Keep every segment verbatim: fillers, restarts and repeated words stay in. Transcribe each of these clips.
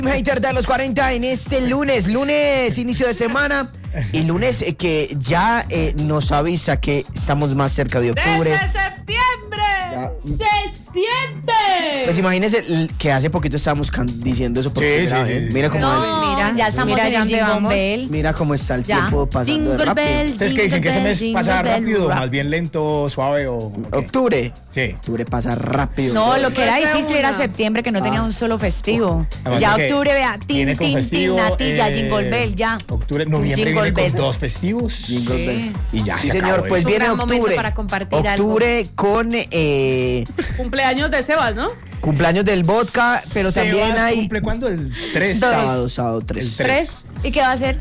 Hater de los cuarenta en este lunes, lunes, inicio de semana. Y lunes eh, que ya eh, nos avisa que estamos más cerca de octubre. ¡Desde septiembre! Ya. ¡Se siente! Pues imagínense el- que hace poquito estábamos can- diciendo eso por Sí, primera sí, vez. sí, sí. Mira cómo, No, mira, ya estamos Mira, en ya el Jingle vamos. Bell. mira cómo está el Ya. tiempo pasando de Jingle rápido. bell, Ustedes que dicen que ese jingle mes bell, pasa jingle bell, rápido, rock. más bien lento, suave o... o qué? Octubre. Sí. Octubre pasa rápido. No, lo que era Desde difícil era una. septiembre, que no tenía un solo festivo. Además Ya de que octubre, vea, tin, viene con tin, tin, festivo, natilla, eh, Jingle Bell, ya. Octubre, noviembre Jingle viene con bell. dos festivos. Jingle Sí. bell. Y ya Sí, se señor, acabó pues eso. un viene gran momento octubre. para compartir algo. Octubre con eh, Cumpleaños de Sebas, ¿no? cumpleaños del vodka, pero Sebas también hay cumple cuándo? El tres. sábado, sábado tres. El tres. ¿Y qué va a hacer?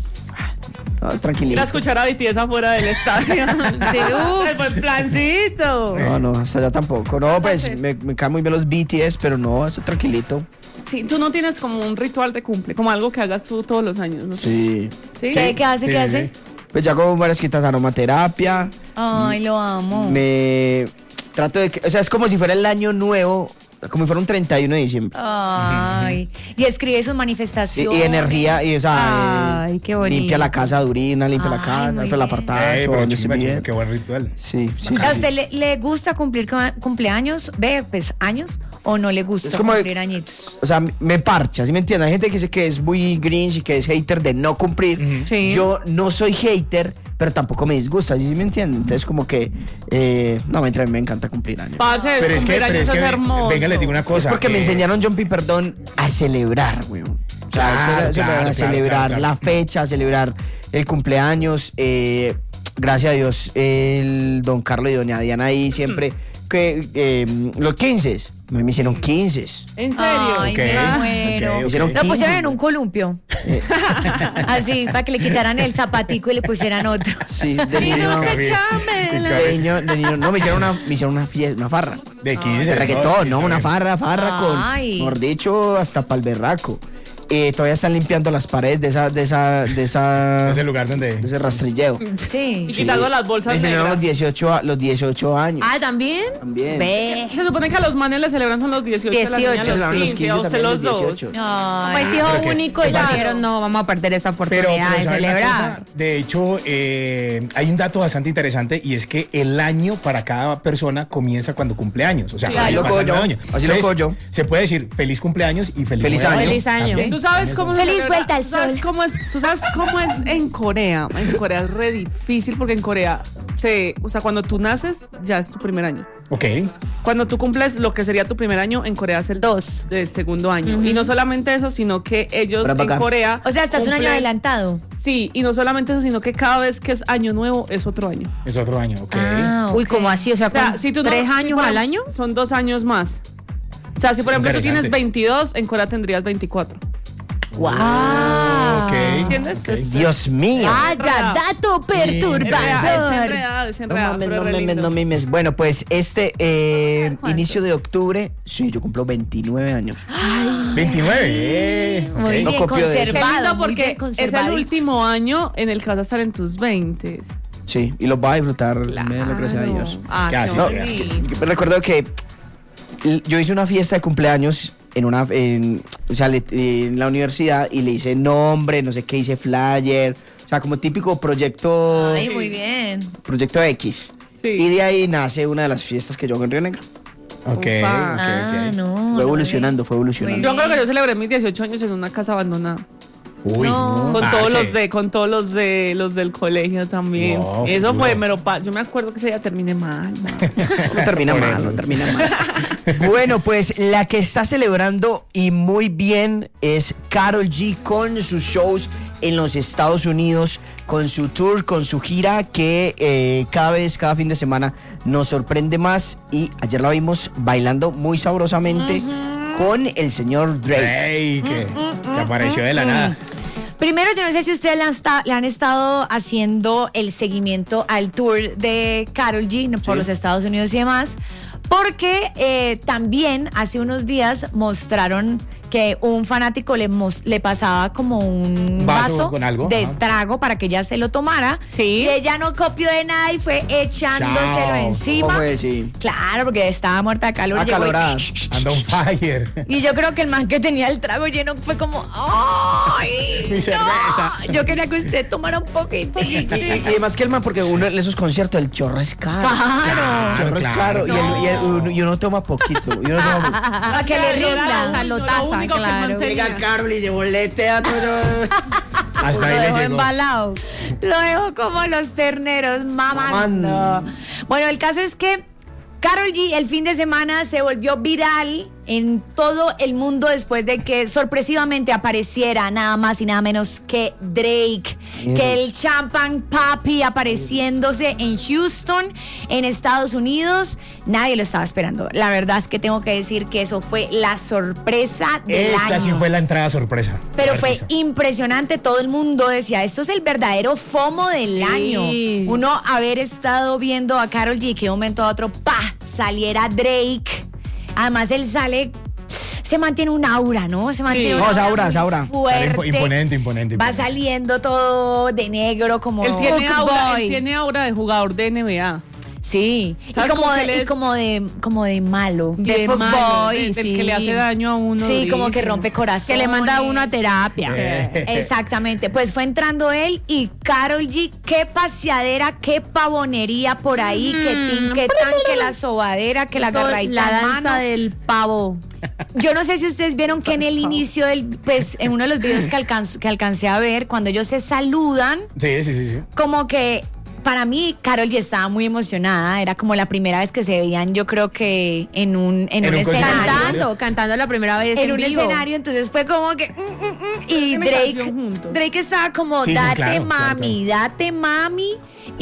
Ah, Ir tranquilito. a escuchar a B T S afuera del estadio. Sí, uf. El buen plancito. No, no, hasta allá tampoco. No, pues me, me caen muy bien los B T S, pero no, estoy tranquilito. Sí, tú no tienes como un ritual de cumple, como algo que hagas tú todos los años, ¿no? Sí. ¿Sí? ¿Qué, qué hace? sí, ¿Qué sí, hace? sí. Pues ya como varias quitas aromaterapia. Ay, lo amo. Me trato de que, o sea, es como si fuera el año nuevo, como si fuera un treinta y uno de diciembre. Ay. Y escribe sus Sí, manifestaciones. y energía, y o sea, Ay, eh, qué bonito. limpia la casa de Urina, limpia la Ay, casa, muy limpia el bien. apartado, Ey, pero donde chimba, esté chimba, bien. qué buen ritual. Sí, sí, ¿A sí. usted le, le gusta cumplir cua- cumpleaños? ¿Ve, pues, años? ¿O no le gusta Es como- cumplir añitos? O sea, me parcha, ¿sí me entiendes? Hay gente que dice que es muy grinch y que es hater de no cumplir. Sí. Yo no soy hater, pero tampoco me disgusta, ¿sí me entiendes? Entonces como que, eh, no, mentira, a mí me encanta cumplir años. Parce, Pero es que, cumplir pero años es que, hermoso. venga, les digo una Es cosa. porque me eh, enseñaron John P. Perdón a celebrar, weón. O sea, Claro, eso era- eso era claro, a claro, celebrar claro, claro. la fecha, a celebrar el cumpleaños. eh, gracias a Dios, el don Carlos y doña Diana ahí siempre. Que eh, los quince, me hicieron quince. ¿En serio? Ay, Ok, me muero. ok, ok. Hicieron Lo pusieron quince, en un columpio. Así, para que le quitaran el zapatico y le pusieran otro. Sí, de Y niño. no se Gabriel. chamen. De niño, de niño, no, me hicieron una, me hicieron una fiesta, una farra. De quince. De reggaetón, no, sí, una sí. farra, farra Ay. con, mejor dicho, hasta pa'l berraco. Eh, todavía están limpiando las paredes de esa, de esa, de esa, Es el lugar donde... de ese rastrilleo. Sí. Y quitando las bolsas Me enseñaron negras. los dieciocho, a- los dieciocho años. Ah, ¿también? También. Ve. Se supone que a los manes les celebran son los dieciocho. a la niña dieciocho, los Los quince, quince a usted también, los los dos. dieciocho. Ay. Pues hijo pero que- único y claro. dijeron, no, vamos a perder esa Pero, oportunidad pero de ¿sabe una celebrar. cosa? De hecho, eh, hay un dato bastante interesante y es que el año para cada persona comienza cuando cumple años. O sea, Claro. el año Así lo pasa cojo el nuevo yo. año. Así lo Entonces, cojo yo. Se puede decir feliz cumpleaños y feliz, Feliz nuevo año. Feliz año. También. ¿Tú sabes cómo se Feliz celebra? vuelta al ¿Tú sabes sol. cómo es, ¿Tú sabes cómo es en Corea? En Corea es re difícil porque en Corea se, o sea, cuando tú naces ya es tu primer año. Ok. Cuando tú cumples lo que sería tu primer año, en Corea es el Dos. del segundo año. Y no solamente eso, sino que ellos Para en pagar. Corea. O sea, estás un año cumplen- adelantado. Sí, y no solamente eso, sino que cada vez que es año nuevo es otro año. Es otro año, ok. Ah, Uy, ok. ¿cómo así? O sea, O sea, ¿con si tú no- ¿tres si años por al ejemplo- año? Son dos años más. O sea, si por ejemplo tú Interesante. tienes veintidós, en Corea tendrías veinticuatro. Wow. Ok. ¿Entiendes? ok. Es- Dios mío. Vaya dato Es perturbador. enredado, es No enredado, mames, pero no re memes, lindo. no memes. Bueno, pues este eh, ¿Cuántos? inicio de octubre, sí, yo cumplo veintinueve años. veintinueve. eh, ok. Muy No bien copio de eso. Qué conservado. lindo muy porque bien es el conservadito. último año en el que vas a estar en tus veintes. Sí, y los voy a disfrutar, me da la gracia a Dios. Ah, Que qué así No, sea. bonito. que- recuerdo que l- yo hice una fiesta de cumpleaños en una en, o sea, le- en la universidad y le hice nombre, no sé qué, hice flyer, o sea, como típico proyecto Ay, muy bien. proyecto X. Sí. Y de ahí nace una de las fiestas que yo hago en Río Negro. Ok, ok, Ufa. Ah, ok. no. Fue no, evolucionando, fue evolucionando. Yo creo que yo celebré mis dieciocho años en una casa abandonada. Uy. No. Con Ah, todos sí. los de, con todos los de los del colegio también. Wow, Eso duro. fue mero pa- Yo me acuerdo que ese día terminé mal, mal. No termina Por mal, eso. no termina mal. Bueno, pues la que está celebrando y muy bien es Karol G con sus shows en los Estados Unidos, con su tour, con su gira que eh, cada vez, cada fin de semana nos sorprende más. Y ayer la vimos bailando muy sabrosamente con el señor Drake. Ey, que, que apareció de la nada. Primero, yo no sé si ustedes le han, esta- le han estado haciendo el seguimiento al tour de Karol G ¿no? por Sí. los Estados Unidos y demás, porque eh, también hace unos días mostraron que un fanático le, mos- le pasaba como un Vaso vaso, con algo, de ajá. trago para que ella se lo tomara. Sí. Y ella no copió de nada y fue echándoselo Chao. encima. ¿Cómo fue? Sí. Claro, porque estaba muerta de calor. llegó y- Acalorada. Anda on fire. Y yo creo que el man que tenía el trago lleno fue como, ¡ay! Mi no! cerveza. Yo quería que usted tomara un poquitito. Y, y además que el man, porque uno en esos conciertos, el chorro es caro. Claro. El chorro es Claro, caro. Y, el- no. y el- uno, y uno toma poquito. Y uno toma poquito. Para que le rinda. Salotaza, claro. Llega Carol y se boletea todo. Hasta Lo ahí dejó le llegó. embalado. Lo dejo como los terneros, mamando. Mamando. Bueno, el caso es que Karol G el fin de semana se volvió viral en todo el mundo después de que sorpresivamente apareciera nada más y nada menos que Drake, que el Champagne Papi apareciéndose en Houston, en Estados Unidos. Nadie lo estaba esperando. La verdad es que tengo que decir que eso fue la sorpresa del Esta año. sí fue la entrada sorpresa. Pero La fue artista. impresionante, todo el mundo decía, esto es el verdadero FOMO del Sí. año. Uno haber estado viendo a Karol G, que de un momento a otro, pa, saliera Drake. Además, él sale, se mantiene un aura, ¿no? Se mantiene No, un es aura, muy es aura. fuerte. Sale impo- imponente, imponente, Va imponente. saliendo todo de negro, como... Él tiene, Fuck aura, boy. él tiene aura de jugador de N B A. Sí, y ¿Sabes como cómo que de, él y es? como de, como de malo. De Bien fuckboy, malo, de- del sí. que le hace daño a uno. Sí, como que durísimo. rompe corazones. Que le manda a uno a terapia. Eh. Exactamente, pues fue entrando él y Karol G, qué paseadera, qué pavonería por ahí, que tin, que tan, que la sobadera, que la Eso, agarradita la en danza mano. del pavo. Yo no sé si ustedes vieron que en el inicio del, pues en uno de los videos que, alcanzo- que alcancé a ver, cuando ellos se saludan, Sí, sí, sí, sí. como que para mí Karol G estaba muy emocionada, era como la primera vez que se veían, yo creo que en un, en En un un concierto. escenario. Cantando, cantando la primera vez en, En un vivo. escenario, entonces fue como que mm, mm, mm, y Tienen Drake canción juntos. Drake estaba como Sí, sí, date claro, mami, claro, date mami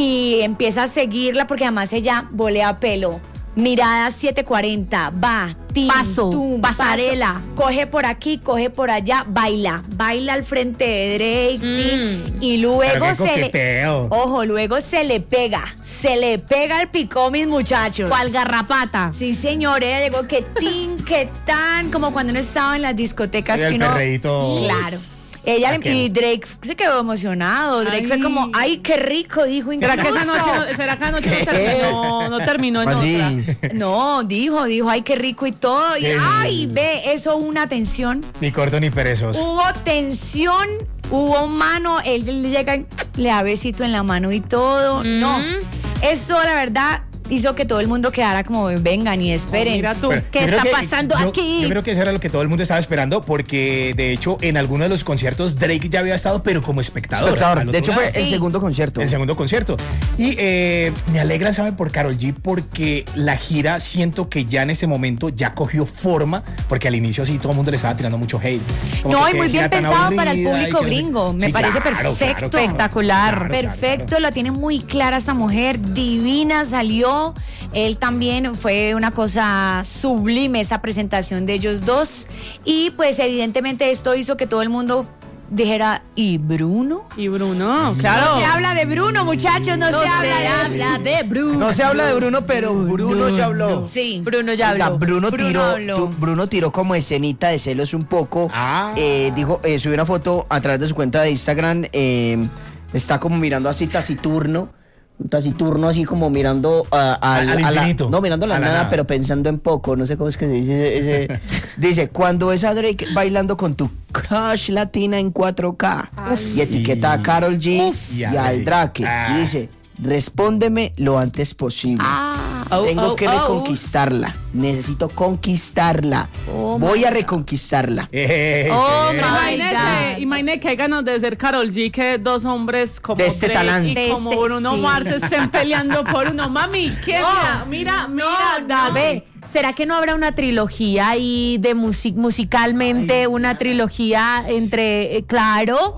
y empieza a seguirla porque además ella volea pelo. Mirada siete cuarenta, va, tin, Paso, tum, pasarela. paso, coge por aquí, coge por allá, baila, baila al frente de Drake, tin, y luego Pero qué se le, coqueteo. ojo, luego se le pega, se le pega el picó, mis muchachos. ¿Cuál garrapata? Sí, señor, ella llegó que tin, que tan, como cuando uno estaba en las discotecas Era que el uno. perreíto. Claro. Ella le- Aquel. y Drake se quedó emocionado. Drake Ay. fue como, ay, qué rico, dijo. ¿Será que esa incluso. noche no, ¿será que anoche no terminó, no terminó en Así. otra? No, dijo, dijo, ay, qué rico y todo. Y Qué ay, lindo. ve, eso hubo una tensión. Ni corto ni perezoso. Hubo tensión, hubo mano. Él le llega y le da besito en la mano y todo. No, eso la verdad hizo que todo el mundo quedara como, vengan y esperen. Mira tú. Pero ¿Qué yo creo está que- pasando yo- aquí? Yo creo que eso era lo que todo el mundo estaba esperando, porque de hecho en algunos de los conciertos Drake ya había estado, pero como espectador. Espectador. al De otro hecho, fue lado. el Sí. segundo concierto. El segundo concierto. Y eh, me alegra, ¿saben? Por Karol G, porque la gira siento que ya en este momento ya cogió forma, porque al inicio sí todo el mundo le estaba tirando mucho hate. Como No, que y muy qué bien gira tan pensado para el aburrida y público que no sé- gringo. Me Sí, parece claro, claro, perfecto. claro, Espectacular. claro, claro, Perfecto, claro. la tiene muy clara esta mujer, divina salió. Él también fue una cosa sublime esa presentación de ellos dos. Y pues evidentemente esto hizo que todo el mundo dijera, ¿y Bruno? Y Bruno, claro. No se habla de Bruno, muchachos, no, No se se habla de habla de Bruno. No se habla de Bruno, pero Bruno ya habló. Sí. Bruno ya Oiga, habló. Bruno, Bruno tiró, habló. tu- Bruno tiró como escenita de celos un poco. Ah. Eh, dijo, eh, subió una foto a través de su cuenta de Instagram. eh, está como mirando así taciturno. Un taciturno así como mirando a, al- Al a la, infinito. no, mirando a la, A la nada, nada. pero pensando en poco. No sé cómo es que se dice. ese- dice, cuando ves a Drake bailando con tu crush latina en cuatro K y etiqueta a Karol G Uf. y Y a al Drake. Drake Ah. y dice, respóndeme lo antes posible. Tengo Oh, que oh, oh. reconquistarla. Necesito conquistarla. Voy a reconquistarla. Eh, Oh, eh. my Imagínese, God. imagínese que ganas de ser Karol G, que dos hombres como De este Drake talante. y De como este, Bruno sí. Mars estén peleando por uno. Mami, ¿qué? No, mira, mira, no, mira, no. dale. Ve, ¿será que no habrá una trilogía ahí de music musicalmente, una trilogía entre, eh, claro?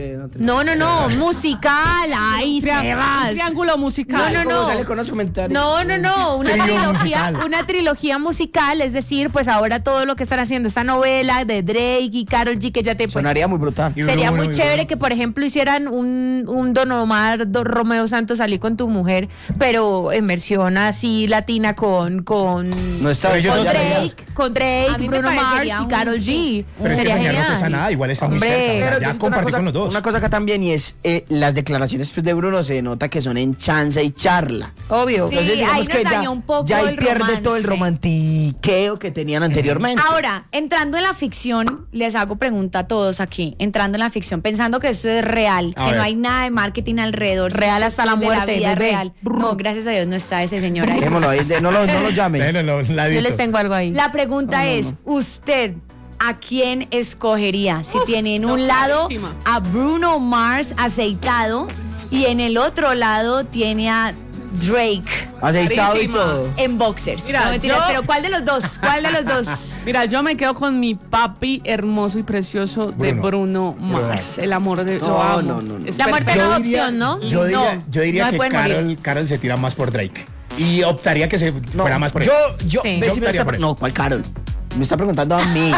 No, no, no, musical, ahí se Triángulo- va. triángulo musical. No, no, no. Sale con los comentarios. No, no, no, una Trío trilogía, musical. una trilogía musical, es decir, pues ahora todo lo que están haciendo esta novela de Drake y Karol G que ya te pues, Sonaría muy brutal. Y sería Bruno, muy y chévere Bruno. que por ejemplo hicieran un, un Don Omar, Don Romeo Santos salí con tu mujer, pero en versión así latina con con No está Pero ellos Con dos ya- Drake, con Drake, A mí me Bruno Mars parecería y un- Karol G. Pero es que Sería soñar no genial. pesa nada, igual está muy Hombre. cerca. O sea, Pero yo ya siento una compartí cosa, con los dos. una cosa acá también y es eh, las declaraciones pues, de Bruno se nota que son en chanza y charla. Obvio. Sí, Entonces, digamos ahí nos que ya, dañó un poco ya ahí el pierde todo el romance. romantiqueo que tenían anteriormente. Ahora, entrando en la ficción, les hago pregunta a todos aquí. Entrando en la ficción, pensando que esto es real, A que ver. no hay nada de marketing alrededor. Real sino que hasta esto la es de muerte, vida bebé. real. No, gracias a Dios no está ese señor ahí. Dejémoslo ahí, de- no, lo, no lo llamen. Bueno, lo- Yo ladito. les tengo algo ahí. La pregunta es, ¿usted a quién escogería? Si tiene en un lado clarísima. a Bruno Mars aceitado y en el otro lado tiene a Drake Aceitado y Carísima. todo. en boxers. Mira, no mentiras, yo- pero ¿cuál de los dos? ¿Cuál de los dos? Mira, yo me quedo con mi papi hermoso y precioso de Bruno. Bruno Mars. El amor de lo No, amo. no, no, no. Es La muerte perfecto. no Yo diría- opción, ¿no? Yo diría, No, yo diría no que pueden morir. Carol, Carol se tira más por Drake. Y optaría que se No, fuera más por él. yo, yo, Sí. ve Yo si me optaría está- por él. no, ¿cuál Carol? Me está preguntando a mí. Me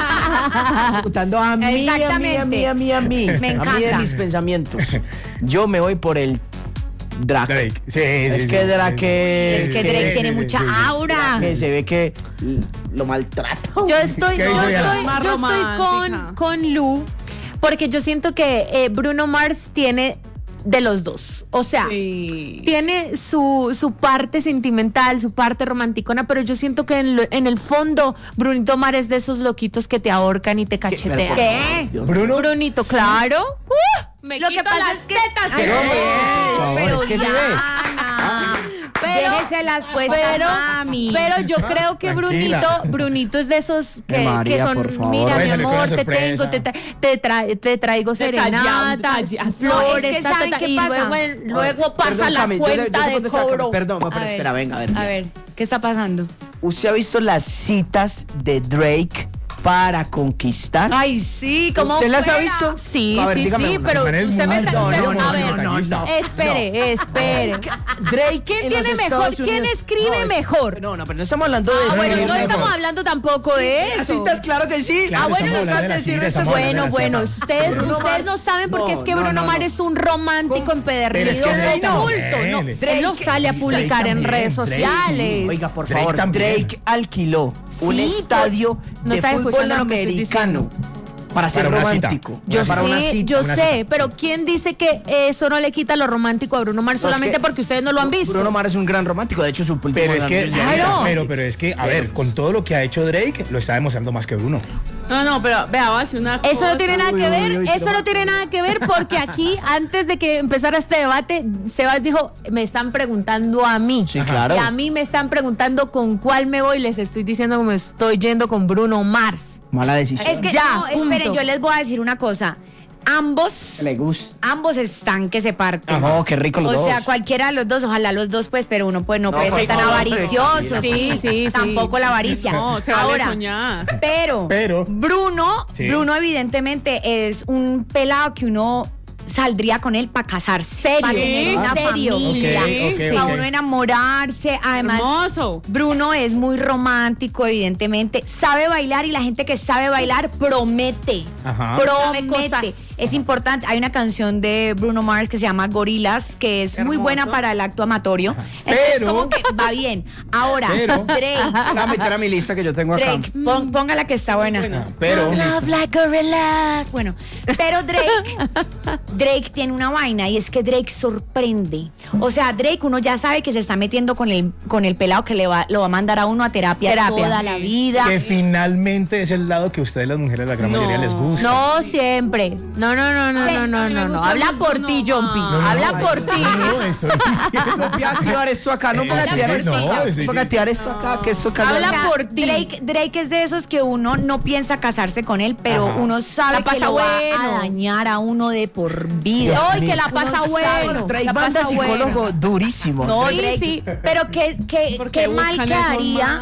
está preguntando a mí, a mí, a mí, a mí, a mí, a mí. Me A mí de encanta. mis pensamientos. Yo me voy por el Drake. Drake. Sí, sí, Es sí, que sí, Drake Es que sí, Drake sí, tiene sí, mucha sí, sí. aura. Que se ve que lo maltrata. Yo estoy, ¿Qué yo hizo Diana? estoy, Más yo estoy romántica. con, con Lu, porque yo siento que eh, Bruno Mars tiene de los dos. O sea, Sí. tiene su, su parte sentimental, su parte romanticona, pero yo siento que en, lo- en el fondo Brunito Mars es de esos loquitos que te ahorcan y te cachetean. ¿Qué? Bruno. Brunito, claro. Uh, me Lo que quito pasa las es que- tetas, Ay, pero- no, por favor, pero es que se ve. Diana, Pero, déjeselas puestas, pero, mami. pero yo creo que Tranquila. Brunito, Brunito es de esos que, Eh, María, que son, por favor. mira, Puede mi salir con amor, una te tengo, sorpresa. te, tra- te, tra- te traigo serenatas, detallado. flores, No, es que ta, ta, ¿saben ta, qué y pasa? luego, en- luego pasa Perdón, la Cami, yo sé- yo cuenta sé de cuándo saca- cobro. Perdón, no, A pero ver, espera, venga, a ver. A ver, ¿qué está pasando? ¿Usted ha visto las citas de Drake para conquistar? Ay, sí, ¿cómo ¿Usted las ha fuera? visto? Sí, A ver, sí, dígame sí, una. pero Man, es usted me muy está... mal. usted- No, no, a ver, no, no, no. espere, espere. Drake ¿Quién en tiene los mejor? Estados ¿Quién Unidos- escribe No, es- mejor? No, no, pero no estamos hablando de Ah, eso. bueno, no mejor. estamos hablando tampoco de Las eso. citas, claro que sí. Claro, Ah, bueno, estamos hablando de la decir cita, esas- estamos hablando Bueno, de la bueno, cita. ustedes, Bruno ustedes Mars- no saben porque no, es que no, Bruno no, Mars no. es un romántico ¿Cómo? empedernido Pero es que de Drake culto. también. No, Drake- él no sale a Drake publicar en también, redes Drake, sociales. Oiga, por Drake favor, también. Drake alquiló un Sí, estadio no de estás fútbol escuchando lo que estoy americano para ser Para una cita. romántico. Yo para una sé, cita. yo una sé, cita. pero ¿quién dice que eso no le quita lo romántico a Bruno Mars No, es solamente que porque ustedes no lo han visto? Bruno Mars es un gran romántico, de hecho su último Pero es que, álbum- Claro. pero, pero es que, a ver, con todo lo que ha hecho Drake, lo está demostrando más que Bruno. No, no, pero vea, va a decir una Eso no cosa. tiene nada Uy, que uy, ver, uy, eso pero- no tiene nada que ver porque aquí, antes de que empezara este debate, Sebas dijo, me están preguntando a mí. Sí, claro. Y a mí me están preguntando con cuál me voy, les estoy diciendo que me estoy yendo con Bruno Mars. Mala decisión. Es que, Ya, no, esperen, punto. yo les voy a decir una cosa. Ambos, Le gusta. ambos están que se parten. Oh, qué rico los o dos. sea, cualquiera de los dos, ojalá los dos, pues, pero uno pues no, No, puede por ser tan favor, avaricioso. sí, sí, sí. Tampoco la avaricia. No, se vale Ahora, soñar. pero, Pero- Bruno, Sí. Bruno evidentemente es un pelado que uno saldría con él para casarse. Serio, para tener una serio. familia. Ok, ok, para ok. uno enamorarse. Además, Hermoso. Bruno es muy romántico, evidentemente. Sabe bailar y la gente que sabe bailar promete. Ajá. Sabe Promete. cosas. Es importante. Hay una canción de Bruno Mars que se llama Gorilas, que es muy Hermoso. buena para el acto amatorio. Entonces, Pero- como que va bien. Ahora, Pero- Drake. Voy a meter a mi lista que yo tengo acá. Drake, pon- póngala que está buena. Pero, Love like gorillas. Bueno, pero Drake, Drake tiene una vaina y es que Drake sorprende. O sea, Drake uno ya sabe que se está metiendo con el, con el pelado que le va, lo va a mandar a uno a terapia, Terapia. toda la vida. que finalmente es el lado que a ustedes las mujeres, la gran No. mayoría, les gusta. No siempre. No, no, no, no, no, no, A mí me no, no. gusta Habla más por Bruno ti, Jumpy. Mars. No, no, Habla no, por no, ti. No, estoy diciendo. Voy a activar esto acá, no Eh, voy a activar no, esto no, acá. sí, Voy a sí. activar esto acá, que esto acá. Habla O sea, por ti. Drake, Drake es de esos que uno no piensa casarse con él, pero Ajá. uno sabe La que pasa lo va bueno. a dañar a uno de por vida. No, y que la Uno pasa sabe. bueno. Drake La banda pasa psicólogo bueno. durísimo. No, Sí, Drake, sí. pero qué, qué, Porque qué mal buscan esos quedaría, males.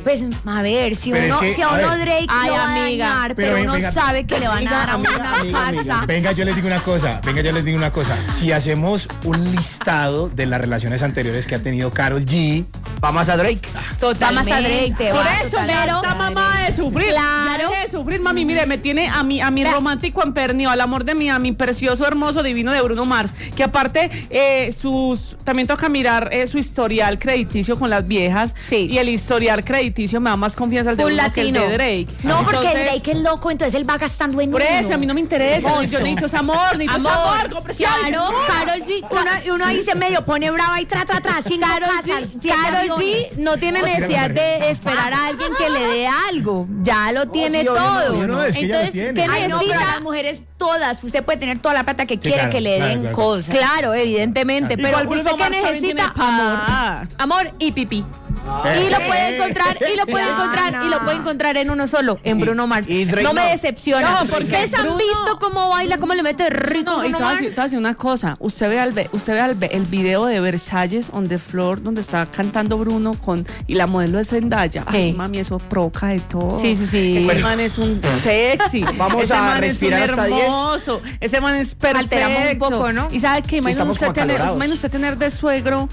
Pues, a ver, si Pero uno, es que, si a a uno ver. Drake Ay, lo va amiga. a dañar, Pero pero, ven, uno venga. sabe que le van a dar a Amiga, una amiga, amiga. casa. Venga, yo les digo una cosa, venga, yo les digo una cosa. Si hacemos un listado de las relaciones anteriores que ha tenido Karol G, Vamos a Drake. Totalmente. Vamos a Drake. Por va, eso, totalmente. esta mamá de sufrir. Claro. Ya deje de sufrir, mami. Mire, me tiene a mi, a mi Vea. romántico empernio, al amor de mi, a mi precioso, hermoso, divino de Bruno Mars. Que aparte, eh, sus también toca mirar eh, su historial crediticio con las viejas. Sí. Y el historial crediticio me da más confianza al de Full Bruno que el latino. de Drake. No, porque Entonces, Drake es loco, entonces él va gastando en Por uno. eso, a mí no me interesa. Hermoso. Yo necesito ese amor, necesito ese amor. Amor, comprensión. claro, Karol G. Uno, y uno ahí se medio pone brava y tra, tra, tra, cinco Karol casas, G, siete Karol aviones. G no tiene necesidad de esperar a alguien que le dé algo. Ya lo tiene sí, obvio, todo. obvio, no, es que ya lo Entonces, tiene. ¿qué Ay, no, pero necesita? las mujeres todas, usted puede tener toda la plata que quiere claro, que le claro, den claro. cosas. Claro, evidentemente. Pero Igual Bruno usted que Mars también necesita tiene amor. pa. Amor y pipí. Y lo puede encontrar, y lo puede Ya, encontrar, no. y lo puede encontrar en uno solo, en Bruno Mars. y Drake no me no. decepciona. No, porque Ustedes han Bruno- visto cómo baila, cómo le mete rico No, y Bruno te voy a decir- Mars. te voy a decir una cosa. Usted ve, al, ve- usted ve al, ve- el video de Versalles on the Floor donde está cantando Bruno con y la modelo es Zendaya. Ay, Sí. mami, eso provoca de todo. Sí, sí, sí. Ese Bueno. man es un sexy. Vamos Ese a man respirar es un hasta diez. hermoso. Ese man es perfecto. Alteramos un poco, ¿no? Y sabe que imagina estamos usted, como tener, acalorados. imagina usted tener de suegro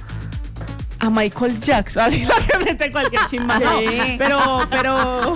a Michael Jackson, así lo que mete cualquier chimba. No, Sí. pero, pero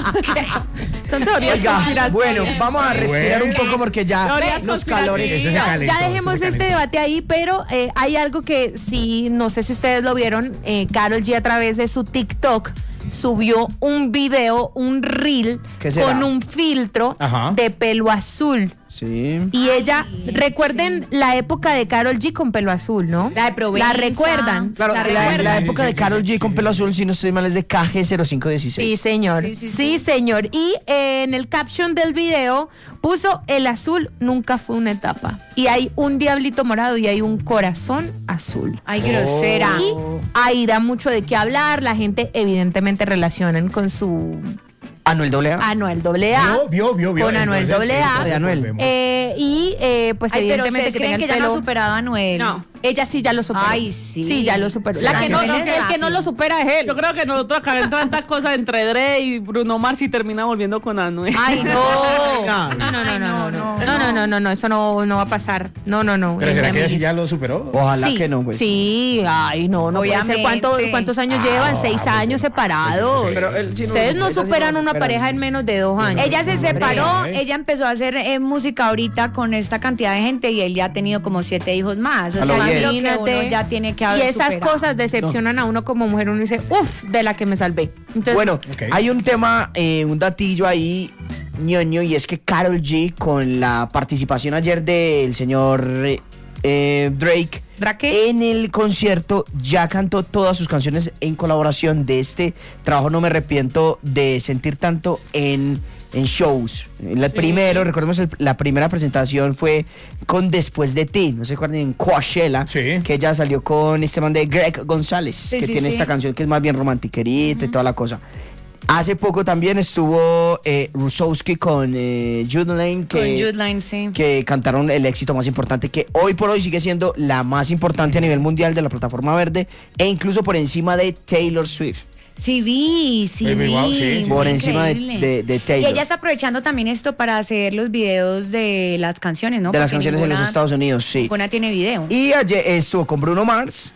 son teorías Oiga, conspiratorias. bueno, vamos a respirar un Bueno. poco porque ya Teorías los calores. Ese se Ya, calentó, ya ese dejemos se este calentó. debate ahí, pero eh, hay algo que sí, no sé si ustedes lo vieron, eh, Karol G a través de su TikTok subió un video, un reel ¿Qué será? con un filtro Ajá. de pelo azul. Sí. Y ella, recuerden la época de Karol G con pelo azul, ¿no? La de Provenza. La recuerdan. Claro, la la, la recuerdan. época de Sí, sí, Karol sí, G sí, con sí, pelo sí. azul, si no estoy mal, es de K G cero cinco Sí, dieciséis. señor. Sí, Sí, sí, sí. señor. Y eh, en el caption del video puso el azul nunca fue una etapa. Y hay un diablito morado y hay un corazón azul. Ay, grosera. Y ahí da mucho de qué hablar. La gente evidentemente relacionan con su Anuel doble A. Anuel doble A. Vio, vio, vio, vio. Con Anuel Entonces, doble A. entonces De Anuel. volvemos. Eh, y eh, pues Ay, pero evidentemente ustedes que tenga creen el que ya no pelo. ha superado a Anuel. No. Ella sí ya lo superó. Ay, sí. Sí, ya lo superó. La ¿Será que que no, él es el que no lo supera es él. Yo creo que nosotros acá en tantas cosas entre Dre y Bruno Mars y termina volviendo con Anuel. Ay, no. No, No, no, no, Ay, no, no, no, no, no, no, no, no, no, eso no, no va a pasar. No, no, no. Pero es ¿será de que ella sí amiguis. ya lo superó? Ojalá Sí, que no, pues. Sí, ay, no, no puede ser. Obviamente. ¿Cuántos, ¿Cuántos años llevan? Seis pues, años separados. sí. Pero él sí no Ustedes lo no supera, sí superan no lo una superan. pareja en menos de dos años. Ella se separó, Hombre. ella empezó a hacer eh, música ahorita con esta cantidad de gente y él ya ha tenido como siete hijos más. O A sea, lo bien. creo que Imagínate. uno ya tiene que Y haber esas superado. cosas decepcionan a uno como mujer. Uno dice, uff, de la que me salvé. Entonces, Bueno, Ok. hay un tema, eh, un datillo ahí, ñoño, y es que Karol G, con la participación ayer del señor eh, Drake, Drake. en el concierto ya cantó todas sus canciones en colaboración de este trabajo. No me arrepiento de sentir tanto en, en shows. El primero, recordemos, el- la primera presentación fue con Después de Ti, no se acuerdan, en Coachella, Sí. que ella salió con este man de Greg González, Sí, que sí, tiene sí. esta canción que es más bien romantiquerita y toda la cosa. Hace poco también estuvo eh, Rusowski con eh, Jude Lane, que, Con Jude Line, sí. que cantaron el éxito más importante, que hoy por hoy sigue siendo la más importante a nivel mundial de la plataforma verde, e incluso por encima de Taylor Swift. Sí vi, sí Baby, vi. wow, sí, sí, Por Muy encima de, increíble. de- de Taylor. Y ella está aprovechando también esto para hacer los videos de las canciones, ¿no? de las Porque canciones en los ninguna- Estados Unidos, sí. Ninguna tiene video. Y ayer estuvo con Bruno Mars,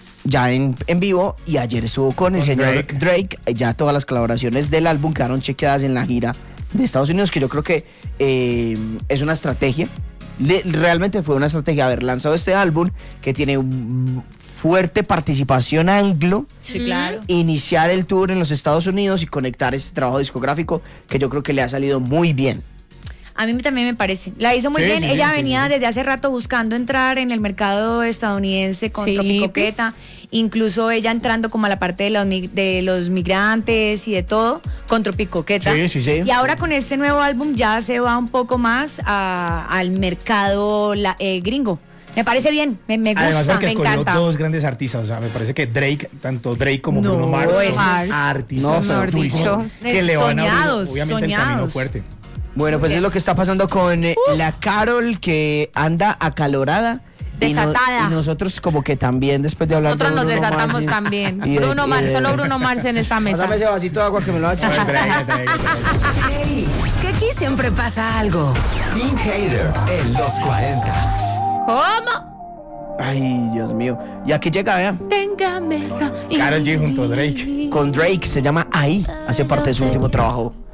ya en, en vivo, y ayer estuvo con el Con señor Drake. Drake. Ya todas las colaboraciones del álbum quedaron chequeadas en la gira de Estados Unidos, que yo creo que eh, es una estrategia. Le- realmente fue una estrategia haber lanzado este álbum que tiene un- fuerte participación anglo. Sí, claro. Iniciar el tour en los Estados Unidos y conectar este trabajo discográfico que yo creo que le ha salido muy bien. A mí también me parece. La hizo muy Sí, bien. sí, Ella sí, venía sí, sí. desde hace rato buscando entrar en el mercado estadounidense con Sí, Tropicoqueta. Incluso ella entrando como a la parte de los, mig- de los migrantes y de todo con Tropicoqueta. Sí, sí, sí. Y ahora con este nuevo álbum ya se va un poco más a- al mercado la- eh, gringo. Me parece bien, me, me gusta, Además porque me escogió encanta. dos grandes artistas, o sea, me parece que Drake, tanto Drake como No, Bruno Mars eso son es- artistas No, mejor durísimos dicho. que le van a abrir, Soñados, obviamente el camino soñados. fuerte. Bueno, pues es lo que está pasando con eh, la Karol, que anda acalorada Y, no- Desatada. y nosotros como que también después de hablar Nosotros de nos Bruno desatamos Mars y- también. y de- Bruno y Mars, de- solo Bruno Mars en esta mesa. Pásame ese vasito de agua que me lo va a echar. Traiga, traiga, traiga. Ey, que aquí siempre pasa algo. Team Hater en los cuarenta. ¿Cómo? Ay, Dios mío. Y aquí llega, vea, Téngame. Karol G junto a Drake. con Drake, se llama Ahí, hace parte de su último trabajo.